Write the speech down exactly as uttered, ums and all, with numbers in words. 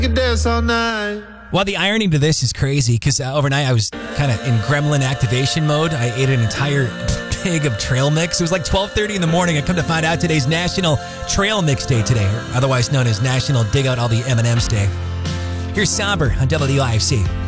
dance all night. Well, the irony to this is crazy because uh, overnight I was kind of in gremlin activation mode. I ate an entire pig of trail mix. It was like twelve thirty in the morning. I come to find out today's National Trail Mix Day today, or otherwise known as National Dig Out All the M and M's Day. Here's Somber on W I F C.